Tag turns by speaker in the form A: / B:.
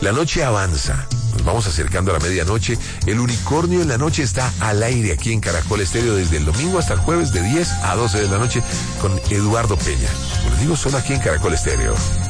A: La noche avanza. Nos vamos acercando a la medianoche. El unicornio en la noche está al aire aquí en Caracol Estéreo desde el domingo hasta el jueves de 10 a 12 de la noche con Eduardo Peña. Como les digo, solo aquí en Caracol Estéreo.